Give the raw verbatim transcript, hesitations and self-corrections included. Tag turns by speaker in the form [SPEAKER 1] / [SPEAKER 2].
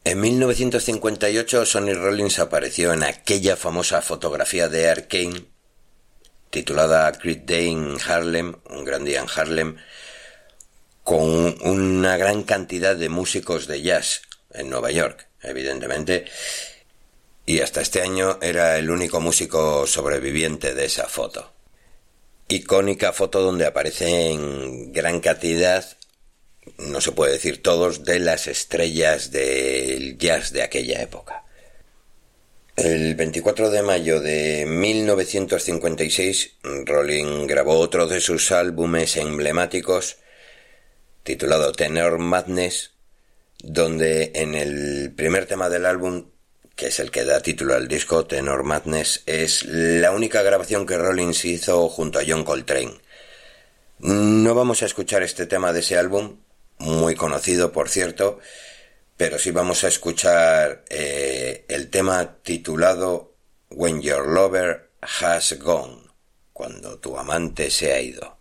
[SPEAKER 1] En mil novecientos cincuenta y ocho Sonny Rollins apareció en aquella famosa fotografía de Arcane titulada Great Day in Harlem, un gran día en Harlem, con una gran cantidad de músicos de jazz en Nueva York, evidentemente, y hasta este año era el único músico sobreviviente de esa foto. Icónica foto donde aparece en gran cantidad, no se puede decir todos, de las estrellas del jazz de aquella época. El veinticuatro de mayo de mil novecientos cincuenta y seis, Rollins grabó otro de sus álbumes emblemáticos, titulado Tenor Madness, donde en el primer tema del álbum, que es el que da título al disco, Tenor Madness, es la única grabación que Rollins hizo junto a John Coltrane. No vamos a escuchar este tema de ese álbum, muy conocido por cierto, pero sí vamos a escuchar eh, el tema titulado When Your Lover Has Gone, cuando tu amante se ha ido.